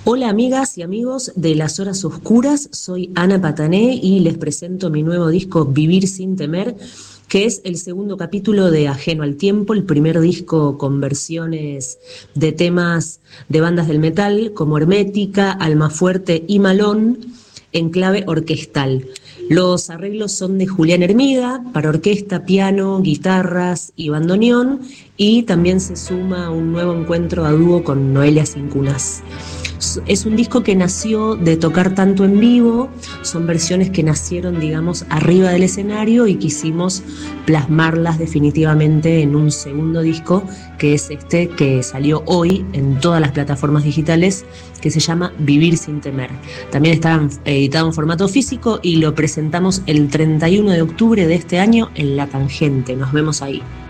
Hola amigas y amigos de Las Horas Oscuras, soy Ana Patané y les presento mi nuevo disco Vivir sin temer, que es el segundo capítulo de Ajeno al Tiempo, el primer disco con versiones de temas de bandas del metal como Hermética, Almafuerte y Malón en clave orquestal. Los arreglos son de Julián Hermida para orquesta, piano, guitarras y bandoneón, y también se suma un nuevo encuentro a dúo con Noelia Cincunas. Es un disco que nació de tocar tanto en vivo, son versiones que nacieron, digamos, arriba del escenario y quisimos plasmarlas definitivamente en un segundo disco, que es este que salió hoy en todas las plataformas digitales, que se llama Vivir sin temer. También está editado en formato físico y lo presentamos el 31 de octubre de este año en La Tangente. Nos vemos ahí.